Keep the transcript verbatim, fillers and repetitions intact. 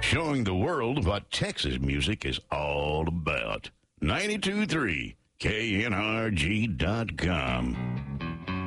showing the world what Texas music is all about. ninety-two point three K N R G dot com.